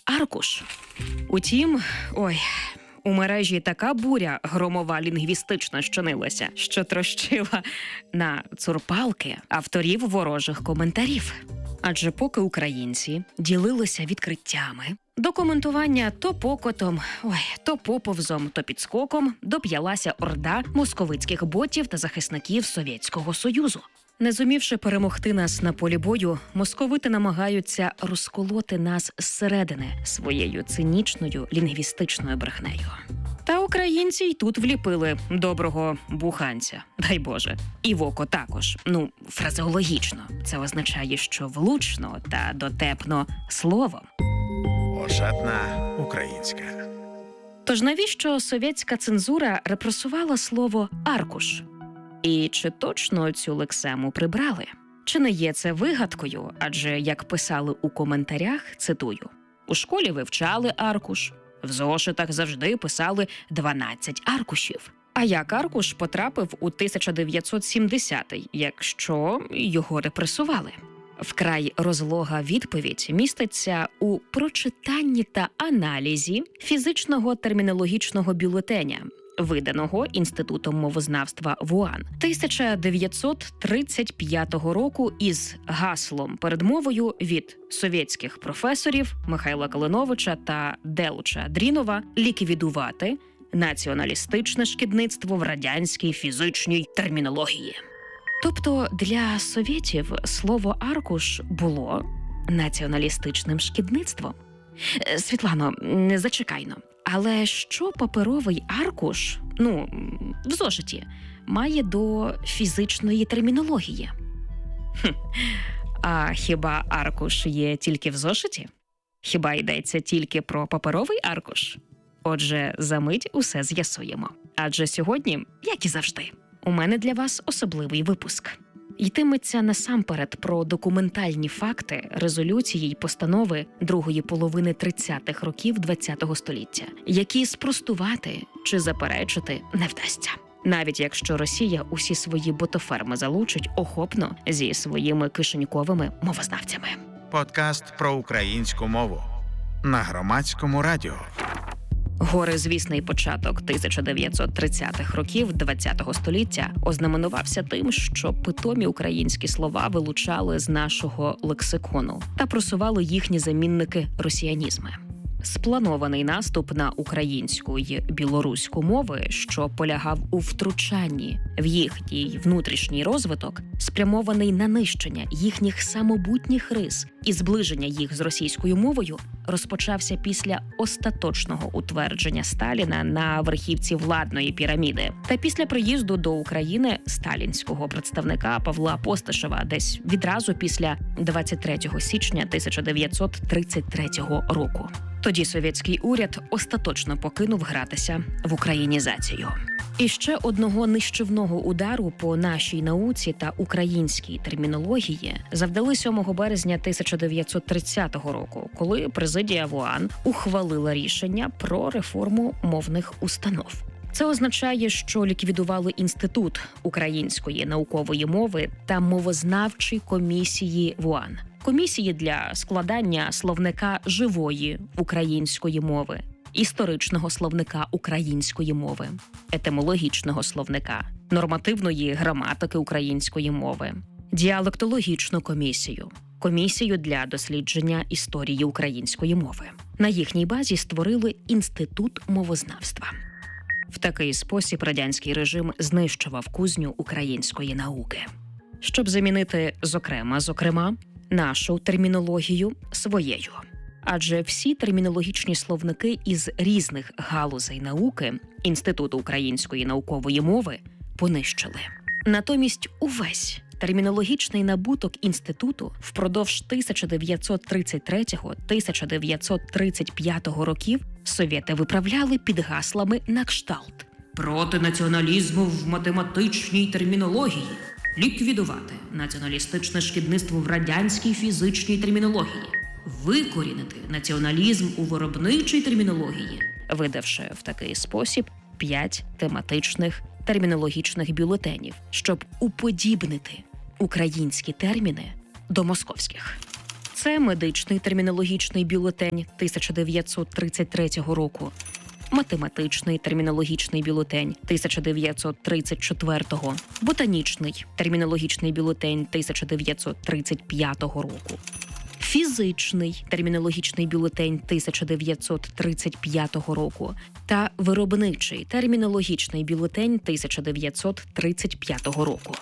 аркуш. Утім, у мережі така буря громова лінгвістична щинилася, що трощила на цурпалки авторів ворожих коментарів. Адже поки українці ділилися відкриттями, до коментування то покотом, то поповзом, то підскоком доп'ялася орда московицьких ботів та захисників Совєтського Союзу. Не зумівши перемогти нас на полі бою, московити намагаються розколоти нас зсередини своєю цинічною лінгвістичною брехнею. Та українці й тут вліпили доброго буханця, дай Боже. І в око також. Фразеологічно. Це означає, що влучно та дотепно словом. Ошатна українська. Тож навіщо совєтська цензура репресувала слово «аркуш»? І чи точно цю лексему прибрали? Чи не є це вигадкою? Адже, як писали у коментарях, цитую, «У школі вивчали аркуш, в зошитах завжди писали 12 аркушів». А як аркуш потрапив у 1970-й, якщо його репресували? Вкрай розлога відповідь міститься у прочитанні та аналізі фізичного термінологічного бюлетеня, виданого Інститутом мовознавства ВУАН 1935 року із гаслом передмовою від совєтських професорів Михайла Калиновича та Делуча Дрінова ліквідувати націоналістичне шкідництво в радянській фізичній термінології. Тобто для совєтів слово «аркуш» було націоналістичним шкідництвом. Світлано, зачекайно. Але що паперовий аркуш, в зошиті, має до фізичної термінології? А хіба аркуш є тільки в зошиті? Хіба йдеться тільки про паперовий аркуш? Отже, за мить усе з'ясуємо. Адже сьогодні, як і завжди, у мене для вас особливий випуск. Йтиметься насамперед про документальні факти резолюції й постанови другої половини 30-х років ХХ століття, які спростувати чи заперечити не вдасться. Навіть якщо Росія усі свої ботоферми залучить охопно зі своїми кишеньковими мовознавцями. Подкаст про українську мову на Громадському радіо. Горизвісний початок 1930-х років ХХ століття ознаменувався тим, що питомі українські слова вилучали з нашого лексикону та просували їхні замінники росіянізми. Спланований наступ на українську й білоруську мови, що полягав у втручанні в їхній внутрішній розвиток, спрямований на нищення їхніх самобутніх рис і зближення їх з російською мовою, розпочався після остаточного утвердження Сталіна на верхівці владної піраміди та після приїзду до України сталінського представника Павла Постишева десь відразу після 23 січня 1933 року. Тоді совєтський уряд остаточно покинув гратися в українізацію. І ще одного нищівного удару по нашій науці та українській термінології завдали 7 березня 1930 року, коли президія ВУАН ухвалила рішення про реформу мовних установ. Це означає, що ліквідували Інститут української наукової мови та мовознавчі комісії ВУАН. Комісії для складання словника живої української мови, історичного словника української мови, етимологічного словника, нормативної граматики української мови, діалектологічну комісію, комісію для дослідження історії української мови. На їхній базі створили Інститут мовознавства. В такий спосіб радянський режим знищував кузню української науки. Щоб замінити зокрема, нашу термінологію своєю. Адже всі термінологічні словники із різних галузей науки Інституту української наукової мови понищили. Натомість увесь термінологічний набуток інституту впродовж 1933-1935 років совєти виправляли під гаслами на кшталт «Проти націоналізму в математичній термінології», ліквідувати націоналістичне шкідництво в радянській фізичній термінології, викорінити націоналізм у виробничій термінології, видавши в такий спосіб 5 тематичних термінологічних бюлетенів, щоб уподібнити українські терміни до московських. Це медичний термінологічний бюлетень 1933 року, математичний термінологічний бюлетень 1934, ботанічний термінологічний бюлетень 1935 року, фізичний термінологічний бюлетень 1935 року та виробничий термінологічний бюлетень 1935 року.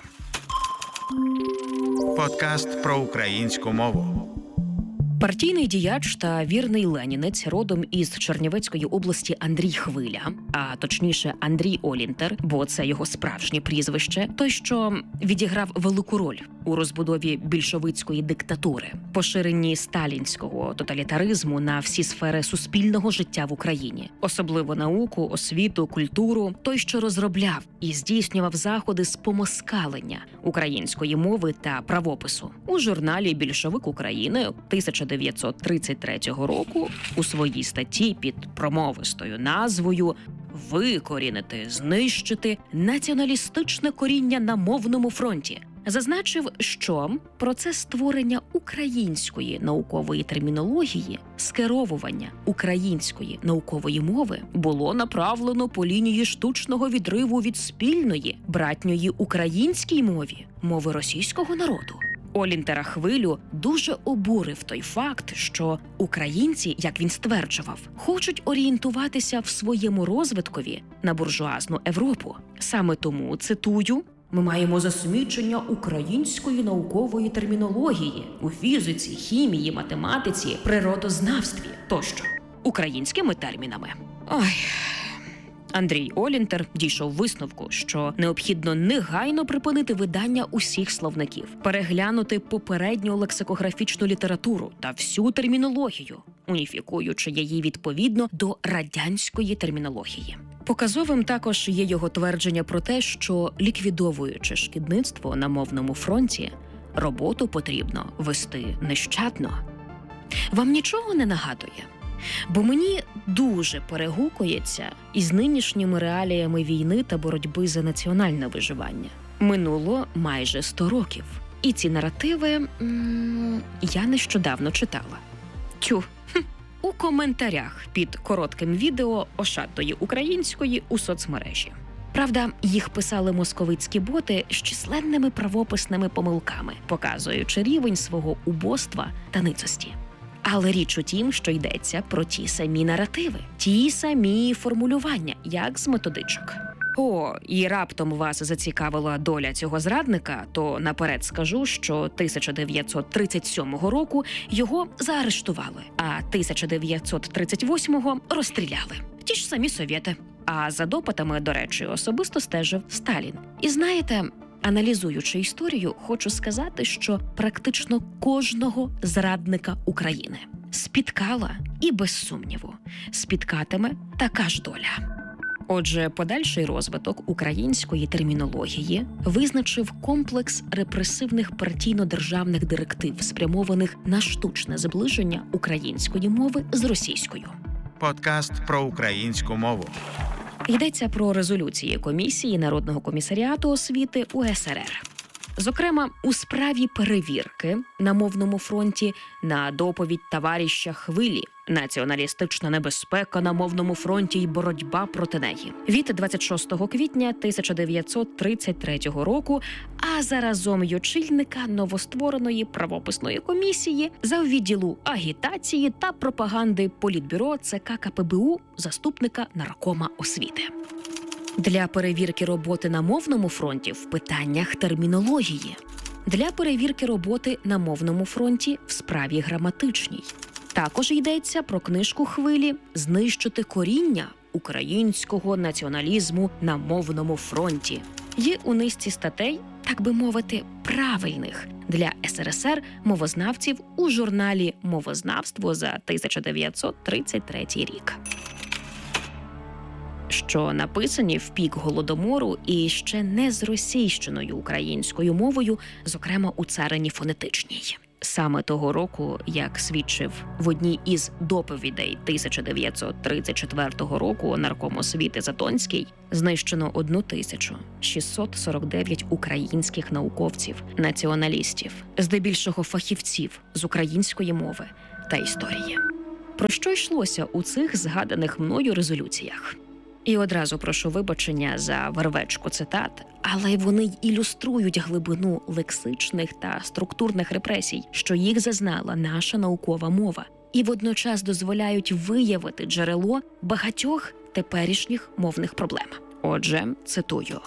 Подкаст про українську мову. Партійний діяч та вірний ленінець родом із Чернівецької області Андрій Хвиля, а точніше Андрій Олінтер, бо це його справжнє прізвище, той, що відіграв велику роль у розбудові більшовицької диктатури, поширенні сталінського тоталітаризму на всі сфери суспільного життя в Україні, особливо науку, освіту, культуру, той, що розробляв і здійснював заходи з помоскалення української мови та правопису. У журналі «Більшовик України» 1933 року у своїй статті під промовистою назвою «Викорінити, знищити націоналістичне коріння на мовному фронті» зазначив, що процес створення української наукової термінології, скеровування української наукової мови було направлено по лінії штучного відриву від спільної, братньої українській мові, мови російського народу. Олінтера Хвилю дуже обурив той факт, що українці, як він стверджував, хочуть орієнтуватися в своєму розвиткові на буржуазну Європу. Саме тому, цитую, «Ми маємо засмічення української наукової термінології у фізиці, хімії, математиці, природознавстві тощо українськими термінами». Ой... Андрій Олінтер дійшов висновку, що необхідно негайно припинити видання усіх словників, переглянути попередню лексикографічну літературу та всю термінологію, уніфікуючи її відповідно до радянської термінології. Показовим також є його твердження про те, що, ліквідовуючи шкідництво на мовному фронті, роботу потрібно вести нещадно. Вам нічого не нагадує? Бо мені дуже перегукується із нинішніми реаліями війни та боротьби за національне виживання. Минуло майже 100 років. І ці наративи я нещодавно читала. У коментарях під коротким відео ошатної української у соцмережі. Правда, їх писали московицькі боти з численними правописними помилками, показуючи рівень свого убоства та ницості. Але річ у тім, що йдеться про ті самі наративи, ті самі формулювання, як з методичок. І раптом вас зацікавила доля цього зрадника, то наперед скажу, що 1937 року його заарештували, а 1938-го розстріляли. Ті ж самі совєти. А за допитами, до речі, особисто стежив Сталін. І знаєте, аналізуючи історію, хочу сказати, що практично кожного зрадника України спіткала і, без сумніву, спіткатиме така ж доля. Отже, подальший розвиток української термінології визначив комплекс репресивних партійно-державних директив, спрямованих на штучне зближення української мови з російською. Подкаст про українську мову. Йдеться про резолюції Комісії Народного комісаріату освіти УСРР. Зокрема, у справі перевірки на мовному фронті на доповідь товариша Хвилі «Націоналістична небезпека на мовному фронті і боротьба проти неї» від 26 квітня 1933 року, а заразом й очільника новоствореної правописної комісії за відділу агітації та пропаганди Політбюро ЦК КПБУ заступника наркома освіти. Для перевірки роботи на мовному фронті в питаннях термінології. Для перевірки роботи на мовному фронті в справі граматичній. Також йдеться про книжку Хвилі «Знищити коріння українського націоналізму на мовному фронті». Є у низці статей, так би мовити, правильних для СРСР мовознавців у журналі «Мовознавство» за 1933 рік. Що написані в пік Голодомору і ще не зросійщеною українською мовою, зокрема у царині фонетичній. Саме того року, як свідчив в одній із доповідей 1934 року нарком освіти Затонський, знищено 1649 українських науковців, націоналістів, здебільшого фахівців з української мови та історії. Про що йшлося у цих згаданих мною резолюціях? І одразу прошу вибачення за вервечку цитат, але вони й ілюструють глибину лексичних та структурних репресій, що їх зазнала наша наукова мова, і водночас дозволяють виявити джерело багатьох теперішніх мовних проблем. Отже, цитую.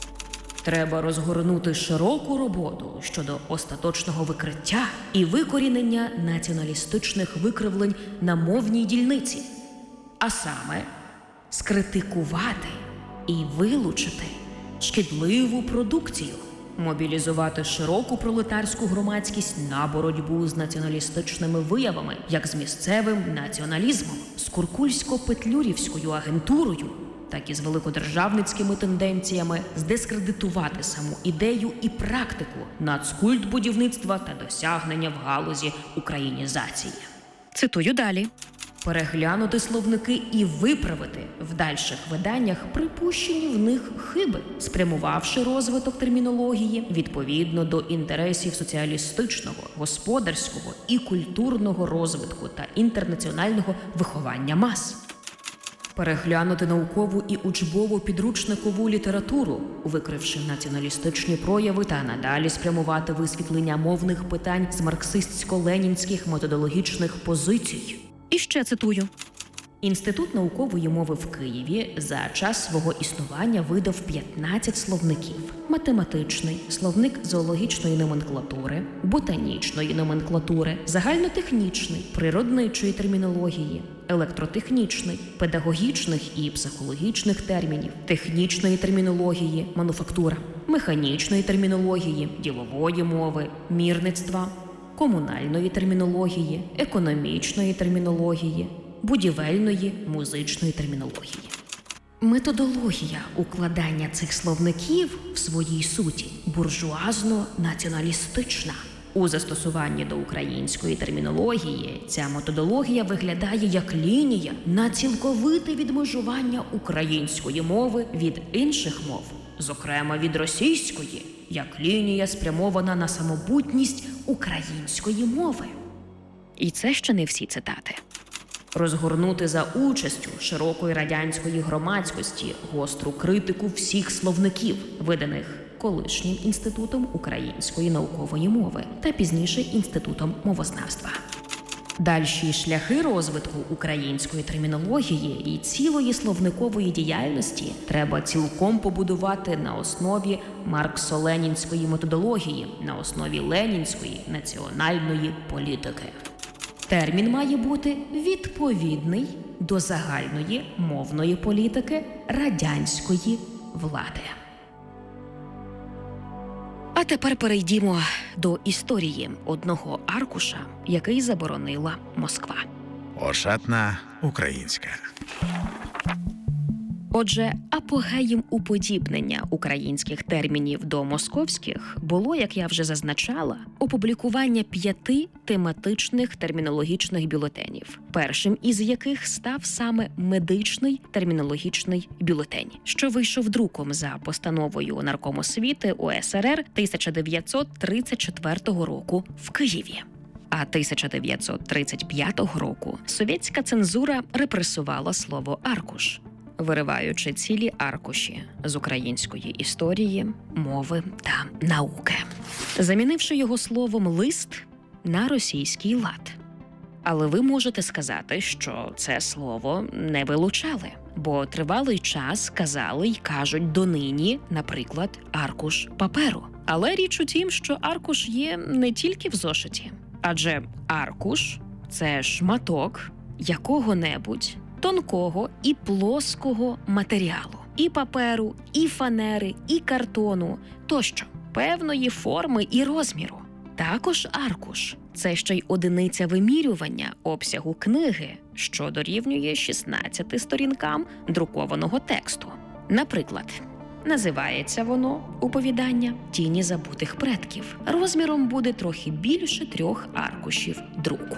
Треба розгорнути широку роботу щодо остаточного викриття і викорінення націоналістичних викривлень на мовній дільниці, а саме скритикувати і вилучити шкідливу продукцію, мобілізувати широку пролетарську громадськість на боротьбу з націоналістичними виявами, як з місцевим націоналізмом, з куркульсько-петлюрівською агентурою, так і з великодержавницькими тенденціями, здискредитувати саму ідею і практику нацкультбудівництва та досягнення в галузі українізації. Цитую далі. Переглянути словники і виправити в дальших виданнях припущені в них хиби, спрямувавши розвиток термінології відповідно до інтересів соціалістичного, господарського і культурного розвитку та інтернаціонального виховання мас. Переглянути наукову і учбову підручникову літературу, викривши націоналістичні прояви, та надалі спрямувати висвітлення мовних питань з марксистсько-ленінських методологічних позицій. І ще цитую. Інститут наукової мови в Києві за час свого існування видав 15 словників. Математичний, словник зоологічної номенклатури, ботанічної номенклатури, загальнотехнічний, природничої термінології, електротехнічний, педагогічних і психологічних термінів, технічної термінології, мануфактура, механічної термінології, ділової мови, мірництва, комунальної термінології, економічної термінології, будівельної, музичної термінології. Методологія укладання цих словників в своїй суті буржуазно-націоналістична. У застосуванні до української термінології ця методологія виглядає як лінія на цілковите відмежування української мови від інших мов, зокрема від російської, як лінія спрямована на самобутність української мови. І це ще не всі цитати. Розгорнути за участю широкої радянської громадськості гостру критику всіх словників, виданих колишнім Інститутом української наукової мови та пізніше Інститутом мовознавства. Дальші шляхи розвитку української термінології і цілої словникової діяльності треба цілком побудувати на основі марксо-ленінської методології, на основі ленінської національної політики. Термін має бути відповідний до загальної мовної політики радянської влади. А тепер перейдімо до історії одного аркуша, який заборонила Москва. Ошатна українська. Отже, апогеєм уподібнення українських термінів до московських було, як я вже зазначала, опублікування 5 тематичних термінологічних бюлетенів, першим із яких став саме медичний термінологічний бюлетень, що вийшов друком за постановою Наркомосвіти УСРР 1934 року в Києві. А 1935 року совєтська цензура репресувала слово «аркуш», вириваючи цілі аркуші з української історії, мови та науки, замінивши його словом «лист» на російський лад. Але ви можете сказати, що це слово не вилучали, бо тривалий час казали й кажуть донині, наприклад, аркуш паперу. Але річ у тім, що аркуш є не тільки в зошиті, адже аркуш – це шматок якого-небудь тонкого і плоского матеріалу. І паперу, і фанери, і картону, тощо, певної форми і розміру. Також аркуш – це ще й одиниця вимірювання обсягу книги, що дорівнює 16 сторінкам друкованого тексту. Наприклад, Називається воно «Оповідання тіні забутих предків». Розміром буде трохи більше 3 аркушів друку.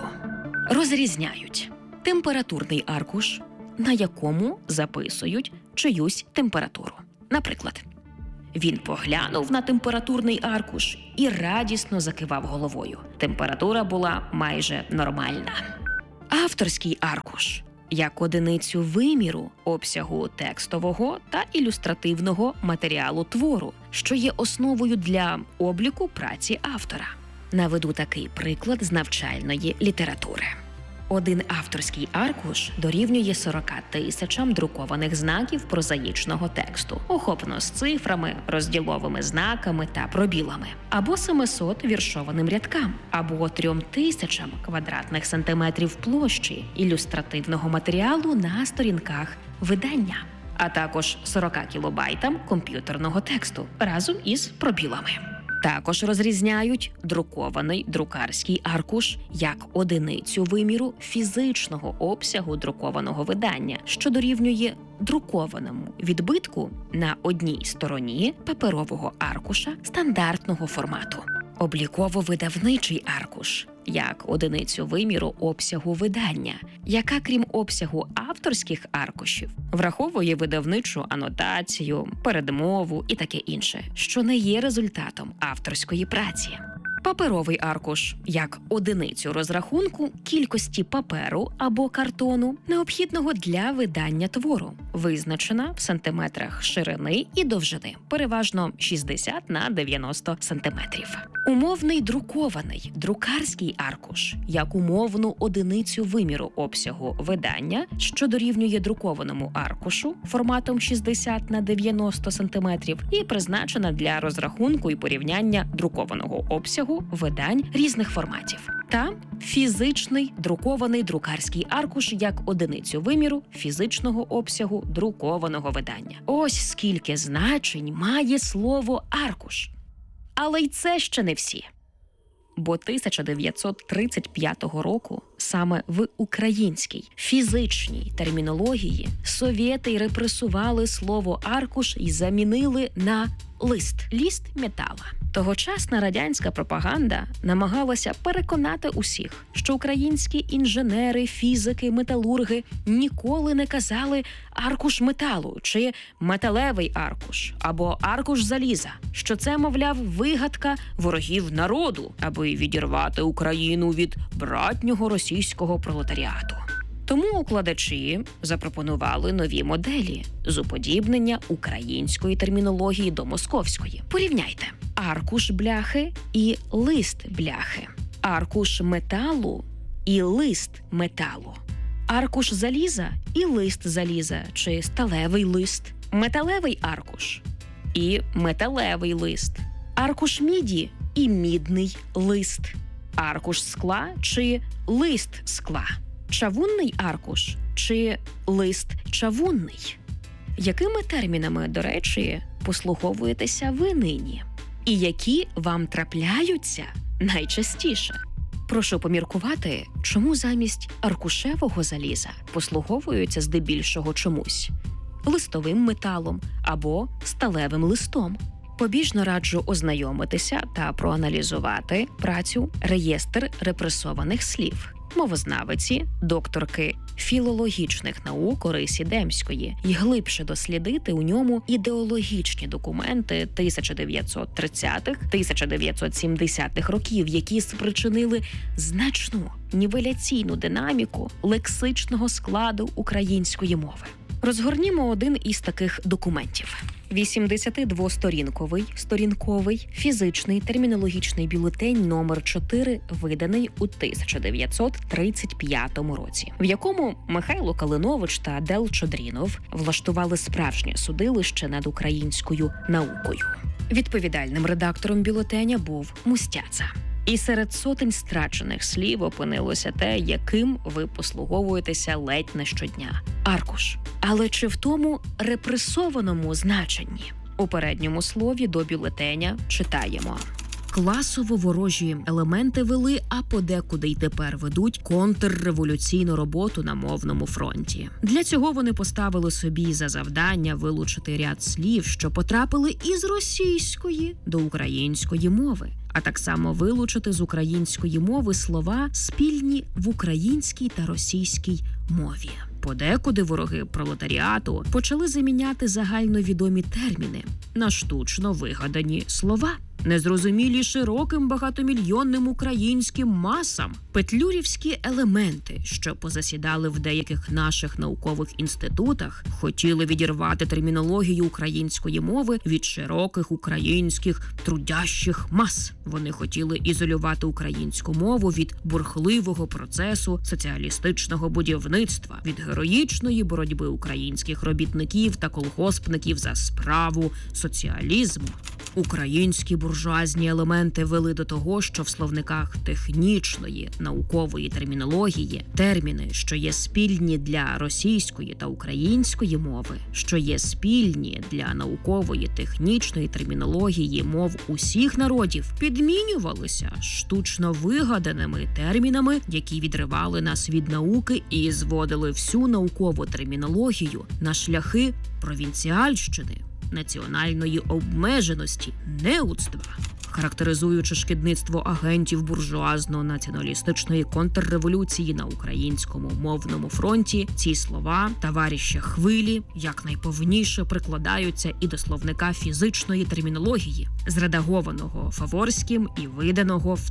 Розрізняють температурний аркуш, на якому записують чиюсь температуру. Наприклад, він поглянув на температурний аркуш і радісно закивав головою. Температура була майже нормальна. Авторський аркуш як одиницю виміру обсягу текстового та ілюстративного матеріалу твору, що є основою для обліку праці автора. Наведу такий приклад з навчальної літератури. Один авторський аркуш дорівнює 40 тисячам друкованих знаків прозаїчного тексту, охоплено з цифрами, розділовими знаками та пробілами, або 700 віршованим рядкам, або 3000 квадратних сантиметрів площі ілюстративного матеріалу на сторінках видання, а також 40 кілобайтам комп'ютерного тексту разом із пробілами. Також розрізняють друкований друкарський аркуш як одиницю виміру фізичного обсягу друкованого видання, що дорівнює друкованому відбитку на одній стороні паперового аркуша стандартного формату. Обліково-видавничий аркуш як одиницю виміру обсягу видання, яка, крім обсягу авторських аркушів, враховує видавничу анотацію, передмову і таке інше, що не є результатом авторської праці. Паперовий аркуш як одиницю розрахунку кількості паперу або картону, необхідного для видання твору, визначена в сантиметрах ширини і довжини, переважно 60 на 90 сантиметрів. Умовний друкований друкарський аркуш як умовну одиницю виміру обсягу видання, що дорівнює друкованому аркушу форматом 60 на 90 сантиметрів і призначена для розрахунку і порівняння друкованого обсягу видань різних форматів. Та фізичний друкований друкарський аркуш як одиницю виміру фізичного обсягу друкованого видання. Ось скільки значень має слово «аркуш». Але й це ще не всі. Бо 1935 року саме в українській фізичній термінології совєти й репресували слово «аркуш» і замінили на лист метала. Тогочасна радянська пропаганда намагалася переконати усіх, що українські інженери, фізики, металурги ніколи не казали «аркуш металу» чи «металевий аркуш» або «аркуш заліза», що це, мовляв, вигадка ворогів народу, аби відірвати Україну від братнього російського пролетаріату. Тому укладачі запропонували нові моделі з уподібнення української термінології до московської. Порівняйте аркуш бляхи і лист бляхи, аркуш металу і лист металу, аркуш заліза і лист заліза чи сталевий лист, металевий аркуш і металевий лист, аркуш міді і мідний лист, аркуш скла чи лист скла, чавунний аркуш чи лист чавунний. Якими термінами, до речі, послуговуєтеся ви нині? І які вам трапляються найчастіше? Прошу поміркувати, чому замість аркушевого заліза послуговуються здебільшого чомусь листовим металом або сталевим листом. Побіжно раджу ознайомитися та проаналізувати працю «Реєстр репресованих слів» мовознавиці, докторки філологічних наук Орисі Демської і глибше дослідити у ньому ідеологічні документи 1930-1970-х років, які спричинили значну нівеляційну динаміку лексичного складу української мови. Розгорнімо один із таких документів. 82-сторінковий фізичний термінологічний бюлетень номер 4, виданий у 1935 році, в якому Михайло Калинович та Адел Чодрінов влаштували справжнє судилище над українською наукою. Відповідальним редактором бюлетеня був Мустяца. І серед сотень страчених слів опинилося те, яким ви послуговуєтеся ледь не щодня – аркуш. Але чи в тому репресованому значенні? У передньому слові до бюлетеня читаємо: Класово ворожі елементи вели, а подекуди й тепер ведуть контрреволюційну роботу на мовному фронті. Для цього вони поставили собі за завдання вилучити ряд слів, що потрапили із російської до української мови, а так само вилучити з української мови слова, спільні в українській та російській мові. Подекуди вороги пролетаріату почали заміняти загальновідомі терміни на штучно вигадані слова, незрозумілі широким багатомільйонним українським масам. Петлюрівські елементи, що позасідали в деяких наших наукових інститутах, хотіли відірвати термінологію української мови від широких українських трудящих мас. Вони хотіли ізолювати українську мову від бурхливого процесу соціалістичного будівництва, від героїчної боротьби українських робітників та колгоспників за справу соціалізму. Українські буржуазні елементи вели до того, що в словниках технічної, наукової термінології терміни, що є спільні для російської та української мови, що є спільні для наукової технічної термінології мов усіх народів, підмінювалися штучно вигаданими термінами, які відривали нас від науки і зводили всю наукову термінологію на шляхи провінціальщини, національної обмеженості, неудства. Характеризуючи шкідництво агентів буржуазно-націоналістичної контрреволюції на українському мовному фронті, ці слова «товаріща хвилі» якнайповніше прикладаються і до словника фізичної термінології, зредагованого Фаворським і виданого в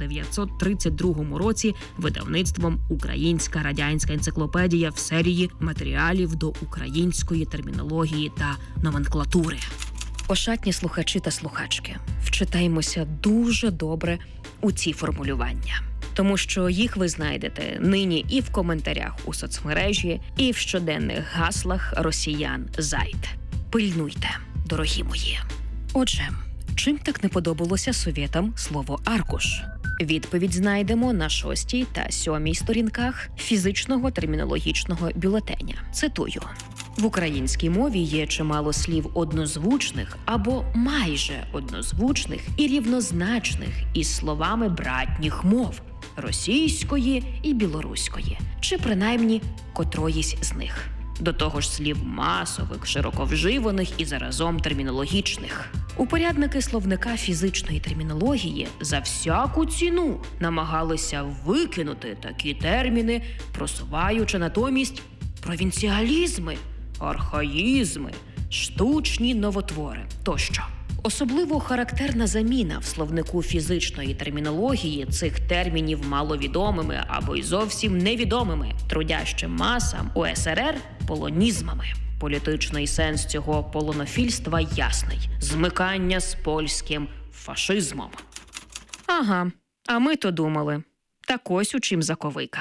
1932 році видавництвом «Українська радянська енциклопедія» в серії матеріалів до української термінології та номенклатури. Ошатні слухачі та слухачки, вчитаймося дуже добре у ці формулювання, тому що їх ви знайдете нині і в коментарях у соцмережі, і в щоденних гаслах росіян зайд. Пильнуйте, дорогі мої. Отже, чим так не подобалося совєтам слово «аркуш»? Відповідь знайдемо на 6 та 7 сторінках фізичного термінологічного бюлетеня. Цитую. В українській мові є чимало слів однозвучних або майже однозвучних і рівнозначних із словами братніх мов – російської і білоруської, чи принаймні котроїсь з них. До того ж слів масових, широко вживаних і заразом термінологічних. Упорядники словника фізичної термінології за всяку ціну намагалися викинути такі терміни, просуваючи натомість провінціалізми, архаїзми, штучні новотвори тощо. Особливо характерна заміна в словнику фізичної термінології цих термінів маловідомими або й зовсім невідомими трудящим масам УСРР полонізмами. Політичний сенс цього полонофільства ясний – змикання з польським фашизмом. Ага, а ми-то думали. Так ось у чим заковика.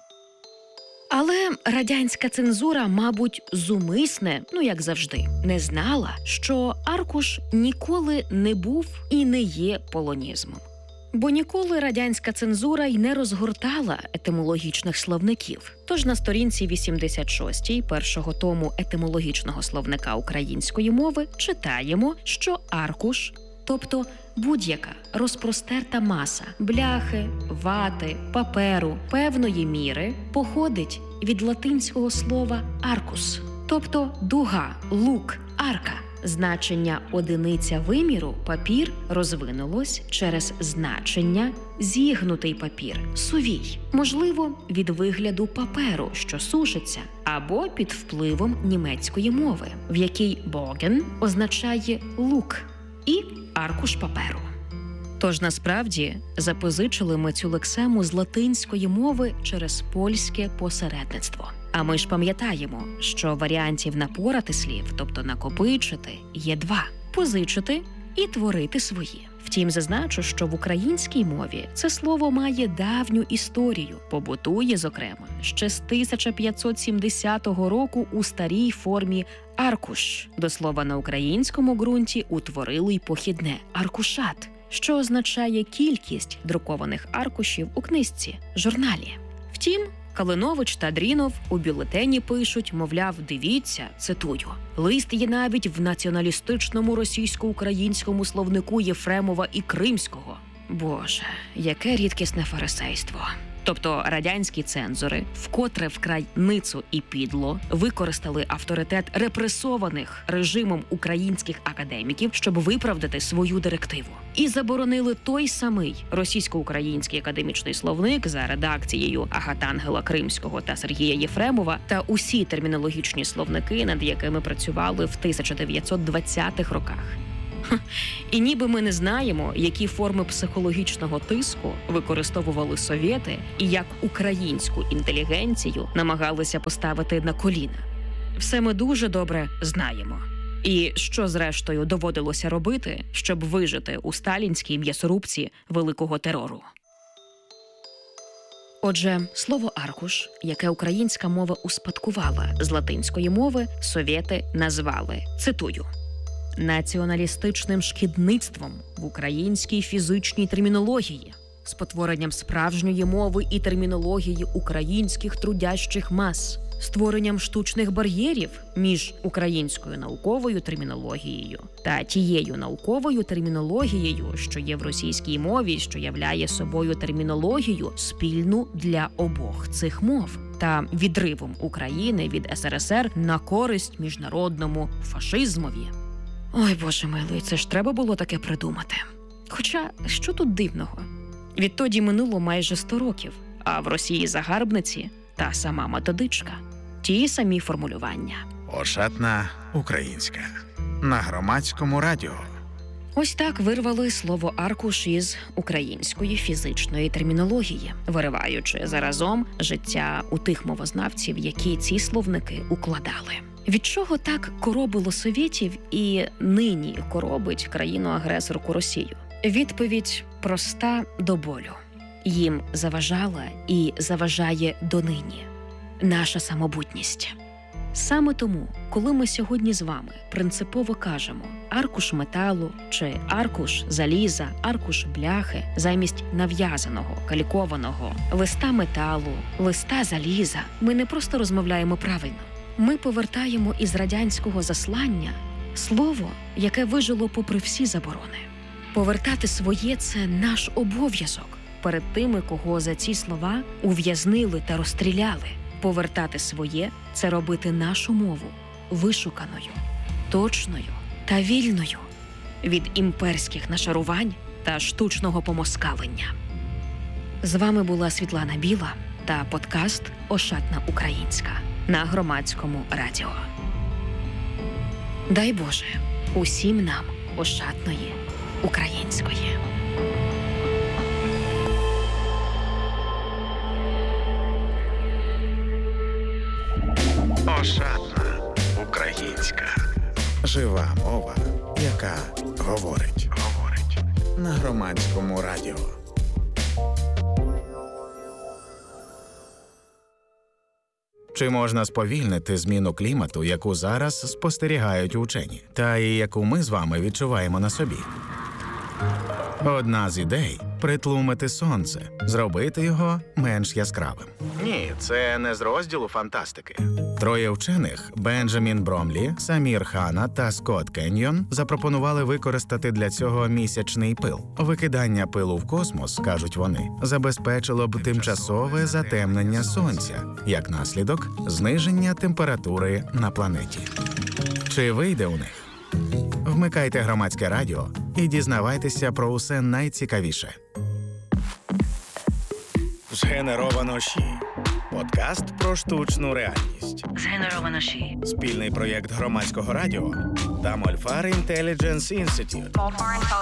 Але радянська цензура, мабуть, зумисне, як завжди, не знала, що аркуш ніколи не був і не є полонізмом. Бо ніколи радянська цензура й не розгортала етимологічних словників. Тож на сторінці 86 першого тому етимологічного словника української мови читаємо, що аркуш, тобто будь-яка розпростерта маса бляхи, вати, паперу певної міри походить від латинського слова «аркус», тобто дуга, лук, арка. Значення одиниця виміру папір розвинулось через значення зігнутий папір, сувій. Можливо, від вигляду паперу, що сушиться, або під впливом німецької мови, в якій «боген» означає лук і аркуш паперу. Тож, насправді, запозичили ми цю лексему з латинської мови через польське посередництво. А ми ж пам'ятаємо, що варіантів напорати слів, тобто накопичити, є 2 – позичити і творити свої. Втім, зазначу, що в українській мові це слово має давню історію, побутує, зокрема, ще з 1570 року у старій формі «аркуш». До слова, на українському ґрунті утворили й похідне «аркушат», що означає кількість друкованих аркушів у книжці, журналі. Втім, Калинович та Дрінов у бюлетені пишуть, мовляв, дивіться, цитую, «Лист є навіть в націоналістичному російсько-українському словнику Єфремова і Кримського». Боже, яке рідкісне фарисейство. Тобто радянські цензори, вкотре вкрай ницо і підло, використали авторитет репресованих режимом українських академіків, щоб виправдати свою директиву. І заборонили той самий російсько-український академічний словник за редакцією Агатангела Кримського та Сергія Єфремова та усі термінологічні словники, над якими працювали в 1920-х роках. І ніби ми не знаємо, які форми психологічного тиску використовували совєти і як українську інтелігенцію намагалися поставити на коліна. Все ми дуже добре знаємо. І що, зрештою, доводилося робити, щоб вижити у сталінській м'ясорубці великого терору. Отже, слово «аркуш», яке українська мова успадкувала з латинської мови, совєти назвали, цитую, націоналістичним шкідництвом в українській фізичній термінології, спотворенням справжньої мови і термінології українських трудящих мас, створенням штучних бар'єрів між українською науковою термінологією та тією науковою термінологією, що є в російській мові, що являє собою термінологію спільну для обох цих мов, та відривом України від СРСР на користь міжнародному фашизмові. Ой, Боже милий, це ж треба було таке придумати. Хоча, що тут дивного? Відтоді минуло майже 100 років, а в Росії загарбниці та сама методичка. Ті самі формулювання. Ошатна українська. На Громадському радіо. Ось так вирвали слово «аркуш» із української фізичної термінології, вириваючи заразом життя у тих мовознавців, які ці словники укладали. Від чого так коробило совєтів і нині коробить країну-агресорку Росію? Відповідь проста до болю. Їм заважала і заважає донині наша самобутність. Саме тому, коли ми сьогодні з вами принципово кажемо аркуш металу чи аркуш заліза, аркуш бляхи замість нав'язаного, калікованого листа металу, листа заліза, ми не просто розмовляємо правильно. Ми повертаємо із радянського заслання слово, яке вижило попри всі заборони. Повертати своє – це наш обов'язок перед тими, кого за ці слова ув'язнили та розстріляли. Повертати своє – це робити нашу мову вишуканою, точною та вільною від імперських нашарувань та штучного помоскалення. З вами була Світлана Біла та подкаст «Ошатна українська» на Громадському радіо. Дай Боже усім нам ошатної української. Ошатна українська. Жива мова, яка говорить. На Громадському радіо. Чи можна сповільнити зміну клімату, яку зараз спостерігають учені, та і яку ми з вами відчуваємо на собі? Одна з ідей – притлумити сонце, зробити його менш яскравим. Ні, це не з розділу фантастики. Троє вчених – Бенджамін Бромлі, Самір Хана та Скотт Кеньйон – запропонували використати для цього місячний пил. Викидання пилу в космос, кажуть вони, забезпечило б тимчасове затемнення сонця, як наслідок – зниження температури на планеті. Чи вийде у них? Вмикайте Громадське радіо і дізнавайтеся про усе найцікавіше. Згенеровано ЩІ. Подкаст про штучну реальність. Згенеровано ЩІ. Спільний проєкт Громадського радіо та Мольфар Intelligence Institute.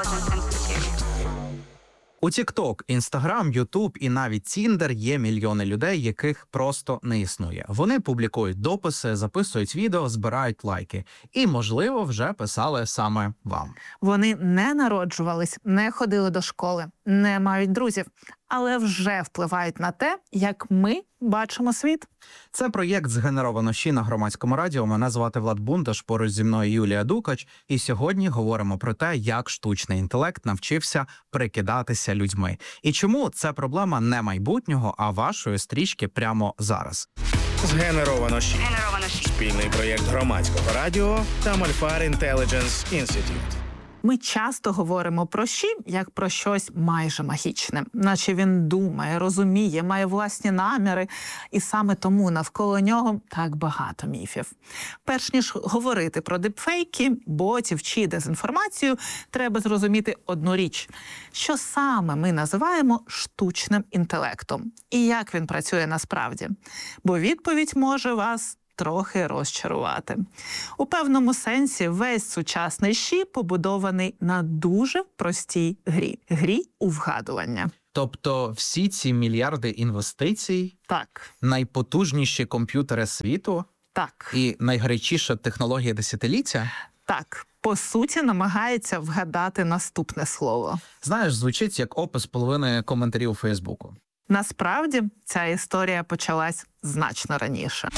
У TikTok, Instagram, YouTube і навіть Tinder є мільйони людей, яких просто не існує. Вони публікують дописи, записують відео, збирають лайки. І, можливо, вже писали саме вам. Вони не народжувались, не ходили до школи, не мають друзів, але вже впливають на те, як ми бачимо світ. Це проєкт «Згенеровано ЩІ» на Громадському радіо. Мене звати Влад Бундаш, поруч зі мною Юлія Дукач. І сьогодні говоримо про те, як штучний інтелект навчився прикидатися людьми. І чому це проблема не майбутнього, а вашої стрічки прямо зараз. Згенеровано ЩІ. Спільний проєкт Громадського радіо та Мольфар Intelligence Institute. Ми часто говоримо про ЩІ як про щось майже магічне, наче він думає, розуміє, має власні наміри, і саме тому навколо нього так багато міфів. Перш ніж говорити про дипфейки, ботів чи дезінформацію, треба зрозуміти одну річ, що саме ми називаємо штучним інтелектом і як він працює насправді. Бо відповідь може вас трохи розчарувати. У певному сенсі весь сучасний ЩІ побудований на дуже простій грі. Грі у вгадування. Тобто всі ці мільярди інвестицій, Так. найпотужніші комп'ютери світу Так. і найгарячіша технологія десятиліття? Так. По суті, намагається вгадати наступне слово. Знаєш, звучить як опис половини коментарів у Фейсбуку. Насправді, ця історія почалась значно раніше.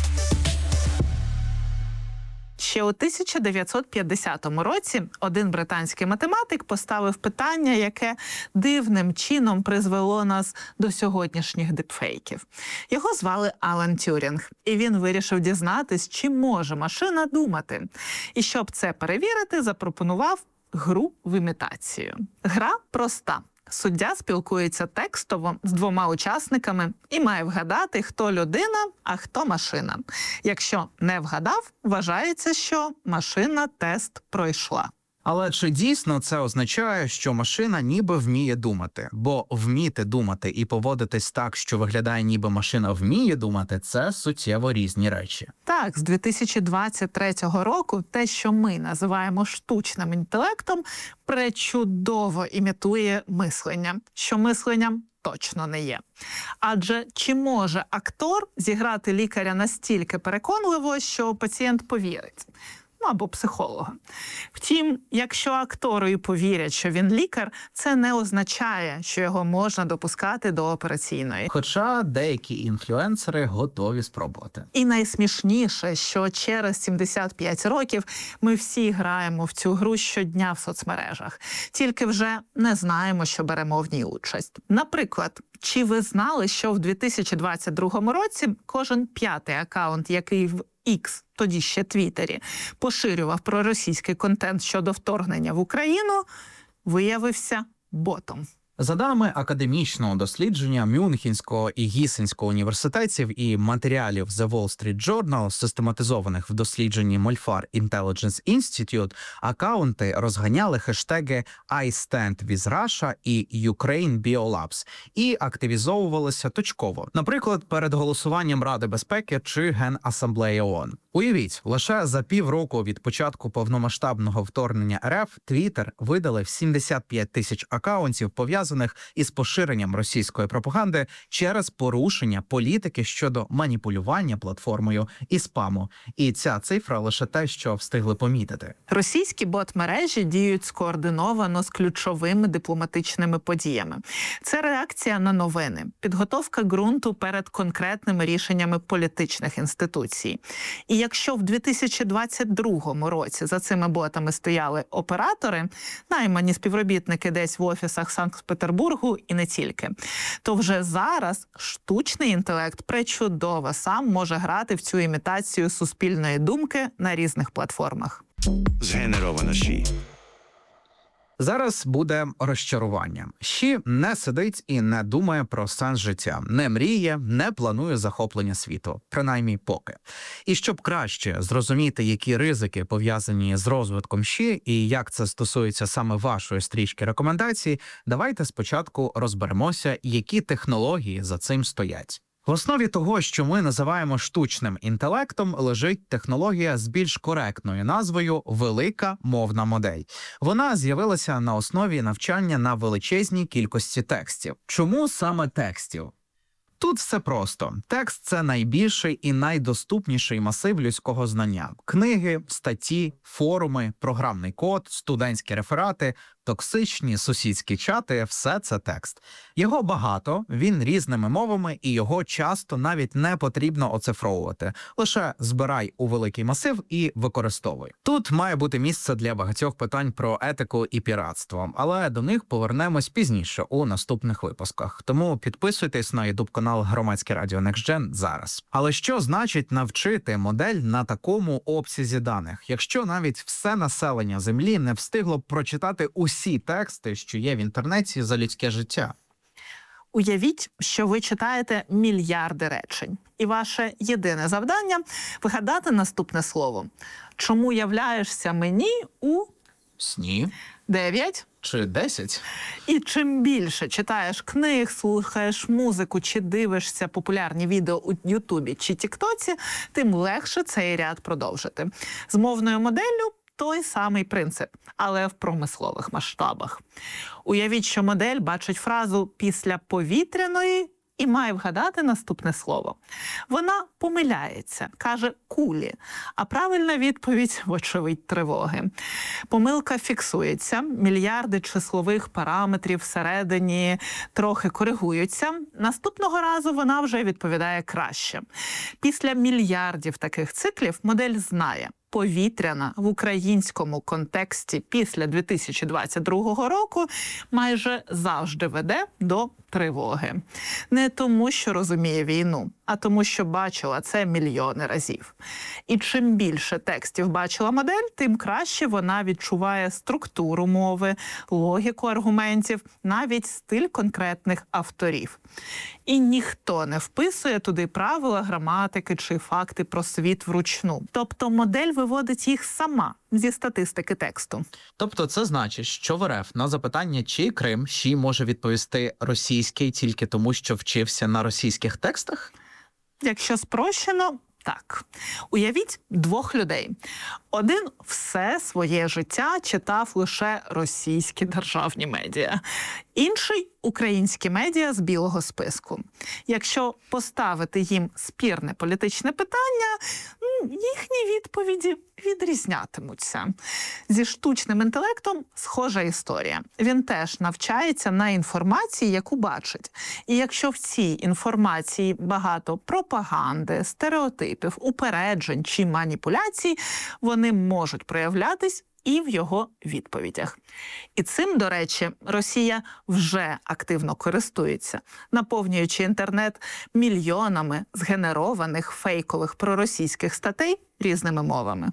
Ще у 1950 році один британський математик поставив питання, яке дивним чином призвело нас до сьогоднішніх дипфейків. Його звали Алан Тюрінг, і він вирішив дізнатись, чи може машина думати. І щоб це перевірити, запропонував гру в імітацію. Гра проста. Суддя спілкується текстово з двома учасниками і має вгадати, хто людина, а хто машина. Якщо не вгадав, вважається, що машина тест пройшла. Але чи дійсно це означає, що машина ніби вміє думати? Бо вміти думати і поводитись так, що виглядає ніби машина вміє думати – це суттєво різні речі. Так, з 2023 року те, що ми називаємо штучним інтелектом, пречудово імітує мислення, що мисленням точно не є. Адже чи може актор зіграти лікаря настільки переконливо, що пацієнт повірить? Або психолога. Втім, якщо актору і повірять, що він лікар, це не означає, що його можна допускати до операційної. Хоча деякі інфлюенсери готові спробувати. І найсмішніше, що через 75 років ми всі граємо в цю гру щодня в соцмережах. Тільки вже не знаємо, що беремо в ній участь. Наприклад, чи ви знали, що в 2022 році кожен п'ятий акаунт, який в X, тоді ще Твіттері, поширював проросійський контент щодо вторгнення в Україну, виявився ботом. За даними академічного дослідження Мюнхенського і Гісенського університетів і матеріалів The Wall Street Journal, систематизованих в дослідженні Мольфар Intelligence Institute, акаунти розганяли хештеги I stand with Russia і Ukraine Biolabs і активізовувалися точково. Наприклад, перед голосуванням Ради безпеки чи Генасамблеї ООН. Уявіть, лише за півроку від початку повномасштабного вторгнення РФ Twitter видалив 75 тисяч акаунтів, пов'язаних із поширенням російської пропаганди через порушення політики щодо маніпулювання платформою і спаму. І ця цифра лише те, що встигли помітити. Російські бот-мережі діють скоординовано з ключовими дипломатичними подіями. Це реакція на новини, підготовка ґрунту перед конкретними рішеннями політичних інституцій. І якщо в 2022 році за цими ботами стояли оператори, наймані співробітники десь в офісах Санкт-Петербургу і не тільки, то вже зараз штучний інтелект пречудово сам може грати в цю імітацію суспільної думки на різних платформах. Згенеровано ЩІ. Зараз буде розчарування. ЩІ не сидить і не думає про сенс життя, не мріє, не планує захоплення світу, принаймні поки. І щоб краще зрозуміти, які ризики пов'язані з розвитком ЩІ і як це стосується саме вашої стрічки рекомендацій, давайте спочатку розберемося, які технології за цим стоять. В основі того, що ми називаємо штучним інтелектом, лежить технологія з більш коректною назвою «велика мовна модель». Вона з'явилася на основі навчання на величезній кількості текстів. Чому саме текстів? Тут все просто. Текст – це найбільший і найдоступніший масив людського знання. Книги, статті, форуми, програмний код, студентські реферати – токсичні сусідські чати – все це текст. Його багато, він різними мовами, і його часто навіть не потрібно оцифровувати. Лише збирай у великий масив і використовуй. Тут має бути місце для багатьох питань про етику і піратство, але до них повернемось пізніше у наступних випусках. Тому підписуйтесь на YouTube-канал Громадське радіо NextGen зараз. Але що значить навчити модель на такому обсязі даних, якщо навіть все населення Землі не встигло б прочитати усі тексти, що є в інтернеті за людське життя? Уявіть, що ви читаєте мільярди речень, і ваше єдине завдання – вигадати наступне слово. Чому являєшся мені у Сні? 9? Чи 10? І чим більше читаєш книг, слухаєш музику чи дивишся популярні відео у Ютубі чи Тіктоці, тим легше цей ряд продовжити. З мовною моделлю той самий принцип, але в промислових масштабах. Уявіть, що модель бачить фразу «після повітряної» і має вгадати наступне слово. Вона помиляється, каже «кулі», а правильна відповідь – вочевидь тривоги. Помилка фіксується, мільярди числових параметрів всередині трохи коригуються. Наступного разу вона вже відповідає краще. Після мільярдів таких циклів модель знає – повітряна в українському контексті після 2022 року майже завжди веде до тривоги. Не тому, що розуміє війну, а тому, що бачила це мільйони разів. І чим більше текстів бачила модель, тим краще вона відчуває структуру мови, логіку аргументів, навіть стиль конкретних авторів. І ніхто не вписує туди правила граматики чи факти про світ вручну. Тобто модель виводить їх сама зі статистики тексту. Тобто це значить, що в РФ на запитання, чи Крим Ші може відповісти російський тільки тому, що вчився на російських текстах? Якщо спрощено, так. Уявіть двох людей. Один все своє життя читав лише російські державні медіа. Інший – українські медіа з білого списку. Якщо поставити їм спірне політичне питання, їхні відповіді відрізнятимуться. Зі штучним інтелектом схожа історія. Він теж навчається на інформації, яку бачить. І якщо в цій інформації багато пропаганди, стереотипів, упереджень чи маніпуляцій, вони можуть проявлятись і в його відповідях. І цим, до речі, Росія вже активно користується, наповнюючи інтернет мільйонами згенерованих фейкових проросійських статей різними мовами.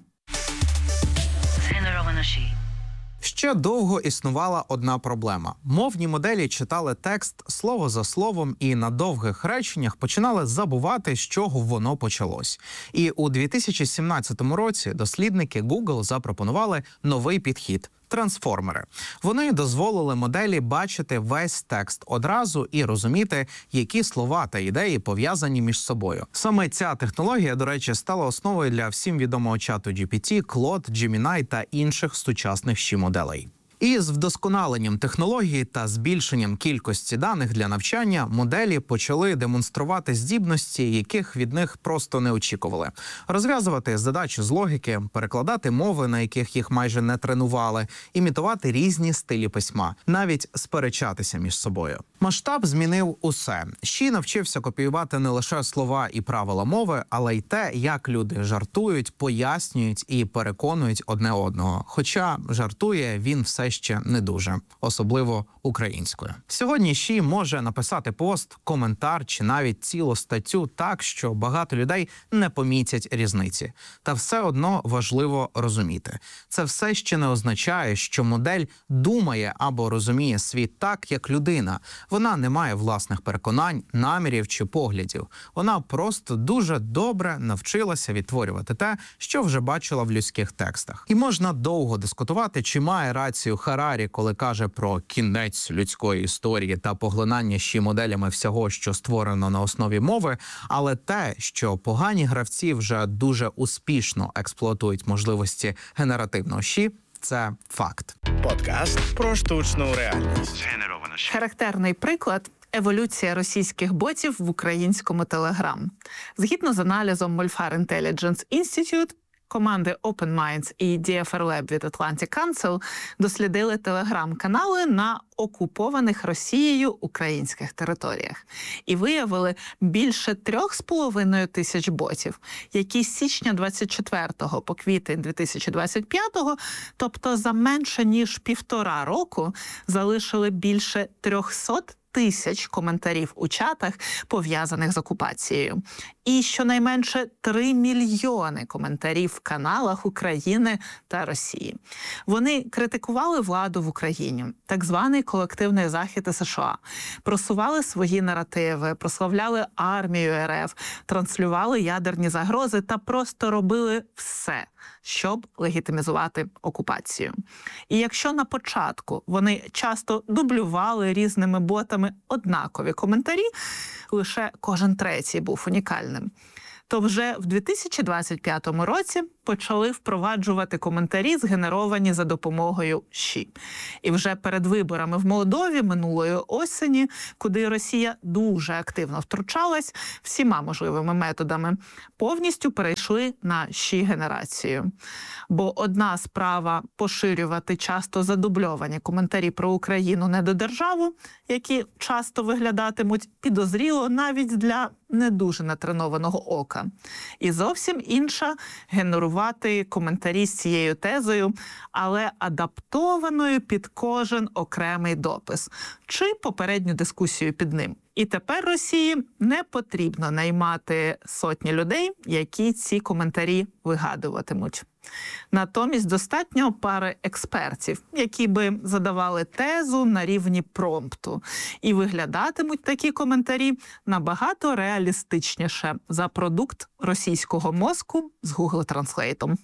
Ще довго існувала одна проблема. Мовні моделі читали текст слово за словом і на довгих реченнях починали забувати, з чого воно почалось. І у 2017 році дослідники Google запропонували новий підхід – трансформери. Вони дозволили моделі бачити весь текст одразу і розуміти, які слова та ідеї пов'язані між собою. Саме ця технологія, до речі, стала основою для всім відомого чату GPT, Claude, Gemini та інших сучасних моделей. І з вдосконаленням технології та збільшенням кількості даних для навчання моделі почали демонструвати здібності, яких від них просто не очікували. Розв'язувати задачі з логіки, перекладати мови, на яких їх майже не тренували, імітувати різні стилі письма, навіть сперечатися між собою. Масштаб змінив усе. Ші навчився копіювати не лише слова і правила мови, але й те, як люди жартують, пояснюють і переконують одне одного. Хоча жартує він все ще не дуже, особливо українською. Сьогодні Ші може написати пост, коментар чи навіть цілу статтю так, що багато людей не помітять різниці. Та все одно важливо розуміти. Це все ще не означає, що модель думає або розуміє світ так, як людина. Вона не має власних переконань, намірів чи поглядів. Вона просто дуже добре навчилася відтворювати те, що вже бачила в людських текстах. І можна довго дискутувати, чи має рацію Харарі, коли каже про кінець людської історії та поглинання моделями всього, що створено на основі мови, але те, що погані гравці вже дуже успішно експлуатують можливості генеративного це факт. Подкаст про штучну реальність. Характерний приклад – еволюція російських ботів в українському Телеграм. Згідно з аналізом Molfar Intelligence Institute, команди Open Minds і DFR Lab від Atlantic Council дослідили телеграм-канали на окупованих Росією українських територіях і виявили більше 3,5 тисяч ботів, які з січня 24 по квітень 2025, тобто за менше ніж 1,5 року, залишили більше 300 тисяч коментарів у чатах, пов'язаних з окупацією. І щонайменше 3 мільйони коментарів в каналах України та Росії. Вони критикували владу в Україні, так званий колективний захід США, просували свої наративи, прославляли армію РФ, транслювали ядерні загрози та просто робили все, щоб легітимізувати окупацію. І якщо на початку вони часто дублювали різними ботами однакові коментарі, лише кожен третій був унікальним, то вже в 2025 році почали впроваджувати коментарі, згенеровані за допомогою ЩІ. І вже перед виборами в Молдові минулої осені, куди Росія дуже активно втручалась всіма можливими методами, повністю перейшли на ЩІ-генерацію. Бо одна справа поширювати часто задубльовані коментарі про Україну недодержаву, які часто виглядатимуть підозріло навіть для не дуже натренованого ока. І зовсім інша – генерувати коментарі з цією тезою, але адаптованою під кожен окремий допис чи попередню дискусію під ним. І тепер Росії не потрібно наймати сотні людей, які ці коментарі вигадуватимуть. Натомість достатньо пари експертів, які би задавали тезу на рівні промпту. І виглядатимуть такі коментарі набагато реалістичніше за продукт російського мозку з Google Translate.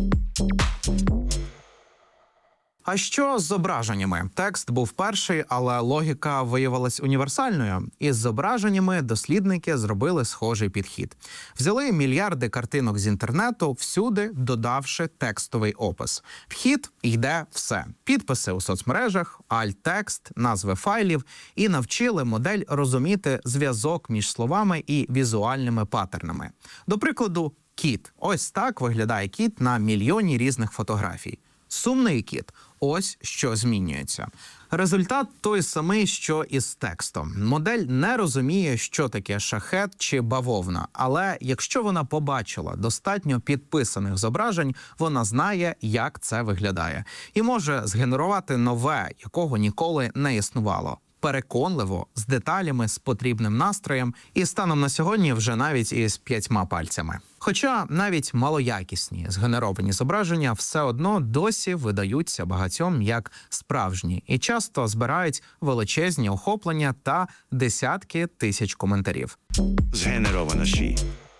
А що з зображеннями? Текст був перший, але логіка виявилась універсальною. Із зображеннями дослідники зробили схожий підхід. Взяли мільярди картинок з інтернету, всюди додавши текстовий опис. Вхід йде все. Підписи у соцмережах, альт-текст, назви файлів і навчили модель розуміти зв'язок між словами і візуальними паттернами. До прикладу, кіт. Ось так виглядає кіт на мільйоні різних фотографій. Сумний кіт. Ось що змінюється. Результат той самий, що і з текстом. Модель не розуміє, що таке шахет чи бавовна, але якщо вона побачила достатньо підписаних зображень, вона знає, як це виглядає. І може згенерувати нове, якого ніколи не існувало. Переконливо, з деталями, з потрібним настроєм і станом на сьогодні вже навіть із 5 пальцями. Хоча навіть малоякісні згенеровані зображення все одно досі видаються багатьом як справжні і часто збирають величезні охоплення та десятки тисяч коментарів. Згенеровано ЩІ.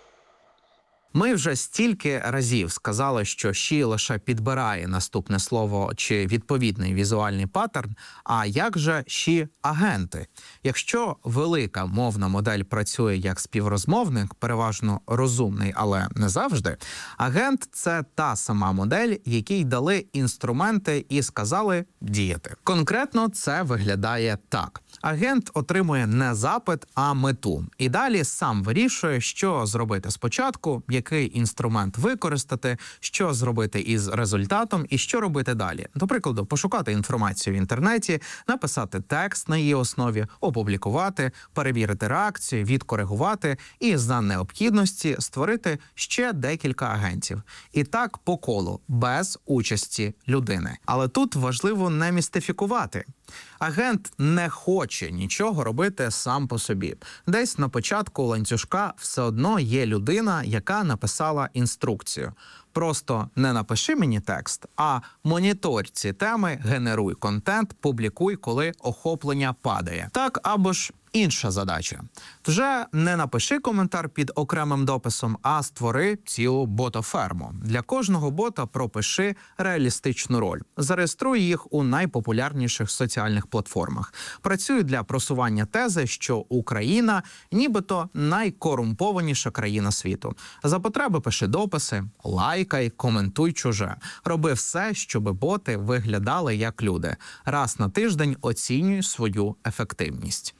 Ми вже стільки разів сказали, що ЩІ лише підбирає наступне слово чи відповідний візуальний паттерн, а як же ЩІ-агенти? Якщо велика мовна модель працює як співрозмовник, переважно розумний, але не завжди, агент – це та сама модель, якій дали інструменти і сказали діяти. Конкретно це виглядає так. Агент отримує не запит, а мету. І далі сам вирішує, що зробити спочатку, який інструмент використати, що зробити із результатом і що робити далі. До прикладу, пошукати інформацію в інтернеті, написати текст на її основі, опублікувати, перевірити реакцію, відкоригувати і за необхідності створити ще декілька агентів. І так по колу, без участі людини. Але тут важливо не містифікувати. Агент не хоче нічого робити сам по собі. Десь на початку ланцюжка все одно є людина, яка написала інструкцію. Просто не напиши мені текст, а моніторь ці теми, генеруй контент, публікуй, коли охоплення падає. Так або ж інша задача. Вже не напиши коментар під окремим дописом, а створи цілу ботоферму. Для кожного бота пропиши реалістичну роль. Зареєструй їх у найпопулярніших соціальних платформах. Працюй для просування тези, що Україна нібито найкорумпованіша країна світу. За потреби пиши дописи, лайкай, коментуй чуже. Роби все, щоб боти виглядали як люди. Раз на тиждень оцінюй свою ефективність.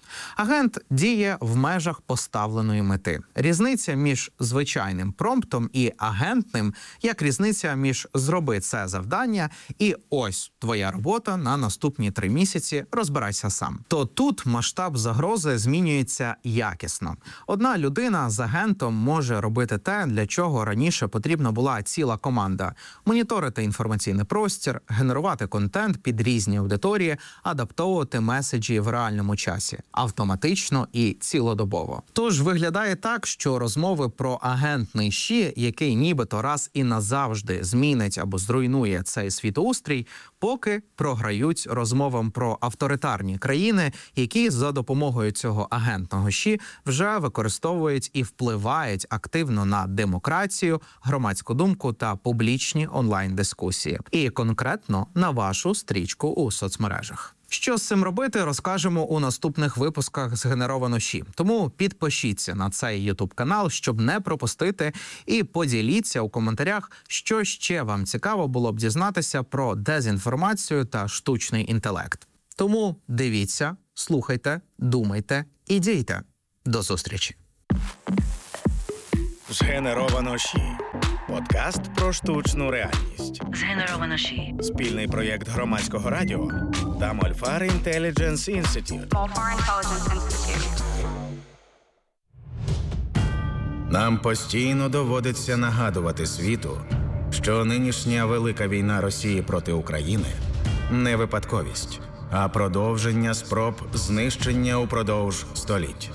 Агент діє в межах поставленої мети. Різниця між звичайним промптом і агентним, як різниця між «зроби це завдання» і «ось твоя робота на наступні 3 місяці, розбирайся сам». То тут масштаб загрози змінюється якісно. Одна людина з агентом може робити те, для чого раніше потрібна була ціла команда – моніторити інформаційний простір, генерувати контент під різні аудиторії, адаптовувати меседжі в реальному часі, автоматично і цілодобово. Тож виглядає так, що розмови про агентний ЩІ, який нібито раз і назавжди змінить або зруйнує цей світоустрій, поки програють розмовам про авторитарні країни, які за допомогою цього агентного ЩІ вже використовують і впливають активно на демократію, громадську думку та публічні онлайн-дискусії. І конкретно на вашу стрічку у соцмережах. Що з цим робити, розкажемо у наступних випусках «Згенеровано ЩІ». Тому підпишіться на цей YouTube-канал, щоб не пропустити, і поділіться у коментарях, що ще вам цікаво було б дізнатися про дезінформацію та штучний інтелект. Тому дивіться, слухайте, думайте і дійте. До зустрічі! «Згенеровано ЩІ» – подкаст про штучну реальність. Згенеровано ЩІ. Спільний проєкт Громадського радіо та Мольфар Intelligence Institute. Нам постійно доводиться нагадувати світу, що нинішня велика війна Росії проти України – не випадковість, а продовження спроб знищення упродовж століть.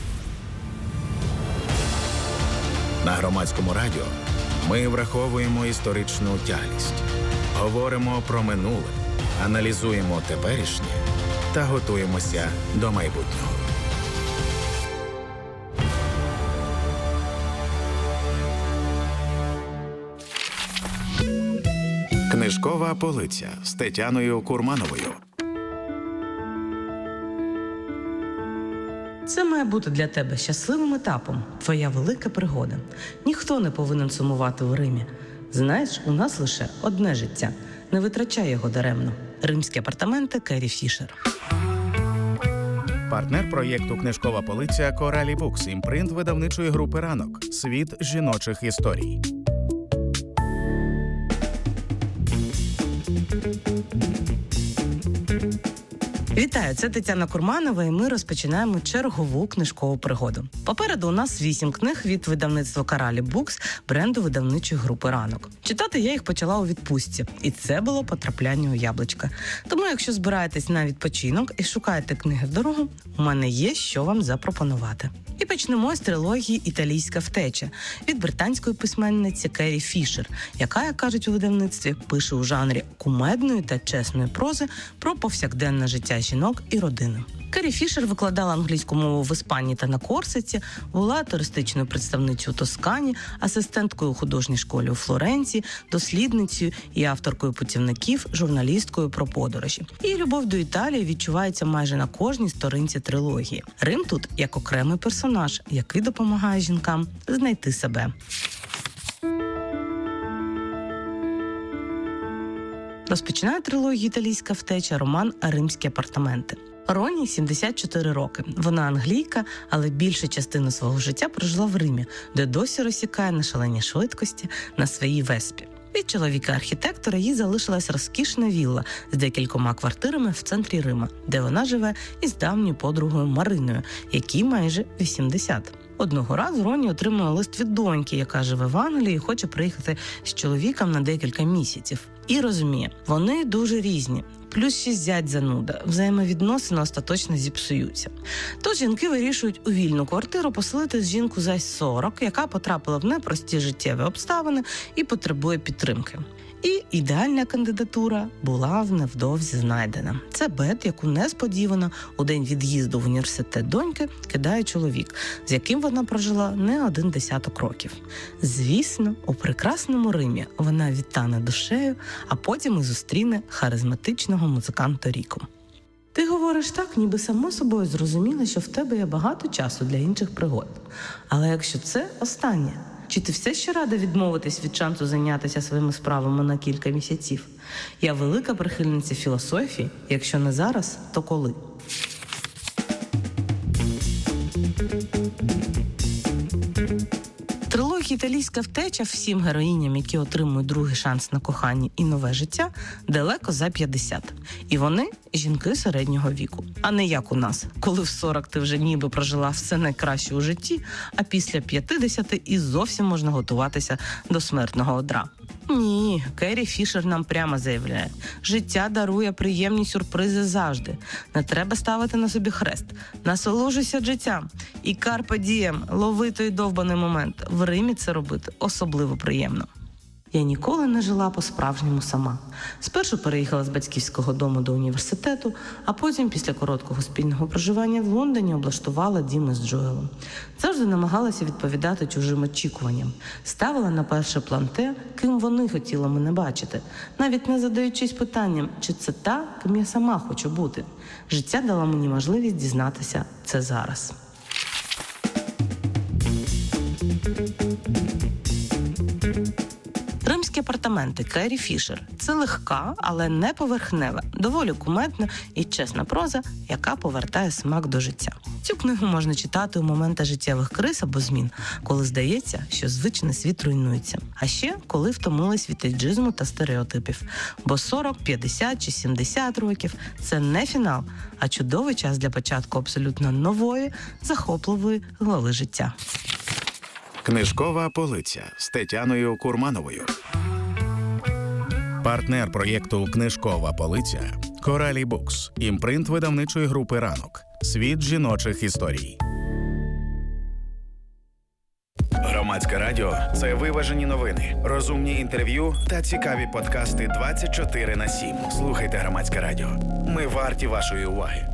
На Громадському радіо ми враховуємо історичну тяглість, говоримо про минуле, аналізуємо теперішнє та готуємося до майбутнього. Книжкова полиця з Тетяною Курмановою. Це має бути для тебе щасливим етапом, твоя велика пригода. Ніхто не повинен сумувати в Римі. Знаєш, у нас лише одне життя. Не витрачай його даремно. Римські апартаменти Керрі Фішер. Партнер проєкту «Книжкова полиця» Коралі Букс, імпринт видавничої групи «Ранок». Світ жіночих історій. Вітаю, це Тетяна Курманова, і ми розпочинаємо чергову книжкову пригоду. Попереду у нас 8 книг від видавництва Коралі Букс, бренду видавничої групи «Ранок». Читати я їх почала у відпустці, і це було потрапляння у яблучка. Тому, якщо збираєтесь на відпочинок і шукаєте книги в дорогу, у мене є що вам запропонувати. І почнемо з трилогії «Італійська втеча» від британської письменниці Керрі Фішер, яка, як кажуть у видавництві, пише у жанрі кумедної та чесної прози про повсякденне життя жінок і родини. Керрі Фішер викладала англійську мову в Іспанії та на Корсиці, була туристичною представницею у Тоскані, асистенткою у художній школі у Флоренції, дослідницею і авторкою путівників, журналісткою про подорожі. Її любов до Італії відчувається майже на кожній сторінці трилогії. Рим тут як окремий персонаж, який допомагає жінкам знайти себе. Розпочинає трилогію «Італійська втеча» роман «Римські апартаменти». Роні 74 роки. Вона англійка, але більшу частину свого життя прожила в Римі, де досі розсікає на шаленій швидкості на своїй веспі. Від чоловіка-архітектора їй залишилась розкішна вілла з декількома квартирами в центрі Рима, де вона живе із давньою подругою Мариною, якій майже 80. Одного разу Роні отримує лист від доньки, яка живе в Англії і хоче приїхати з чоловіком на декілька місяців. І розуміє, вони дуже різні. Плюс ще зять зануда, взаємовідносини остаточно зіпсуються. Тож жінки вирішують у вільну квартиру поселити жінку за 40, яка потрапила в непрості життєві обставини і потребує підтримки. І ідеальна кандидатура була невдовзі знайдена. Це Бет, яку несподівано у день від'їзду в університет доньки кидає чоловік, з яким вона прожила не 10 років. Звісно, у прекрасному Римі вона відтане душею, а потім і зустріне харизматичного музиканта Ріко. Ти говориш так, ніби само собою зрозуміло, що в тебе є багато часу для інших пригод. Але якщо це останнє, чи ти все ще рада відмовитись від шансу зайнятися своїми справами на кілька місяців? Я велика прихильниця філософії, якщо не зараз, то коли? італійська втеча всім героїням, які отримують другий шанс на кохання і нове життя, далеко за 50. І вони – жінки середнього віку. А не як у нас, коли в 40 ти вже ніби прожила все найкраще у житті, а після 50 і зовсім можна готуватися до смертного одра. Ні, Керрі Фішер нам прямо заявляє. Життя дарує приємні сюрпризи завжди. Не треба ставити на собі хрест. Насолоджуйся життям. І карпе дієм, лови той довбаний момент. В Римі це робити особливо приємно. Я ніколи не жила по-справжньому сама. Спершу переїхала з батьківського дому до університету, а потім, після короткого спільного проживання в Лондоні, облаштувала дім із Джоелом. Завжди намагалася відповідати чужим очікуванням. Ставила на перший план те, ким вони хотіли мене бачити, навіть не задаючись питанням, чи це та, ким я сама хочу бути. Життя дало мені можливість дізнатися це зараз. Римські апартаменти Керрі Фішер – це легка, але не поверхнева, доволі кумедна і чесна проза, яка повертає смак до життя. Цю книгу можна читати у моменти життєвих криз або змін, коли здається, що звичний світ руйнується. А ще, коли втомились від ейджизму та стереотипів. Бо 40, 50 чи 70 років – це не фінал, а чудовий час для початку абсолютно нової, захопливої глави життя. Книжкова полиця з Тетяною Курмановою. Партнер проєкту «Книжкова полиця» – Коралі Букс, імпринт видавничої групи «Ранок». Світ жіночих історій. Громадське радіо – це виважені новини, розумні інтерв'ю та цікаві подкасти 24/7. Слухайте Громадське радіо. Ми варті вашої уваги.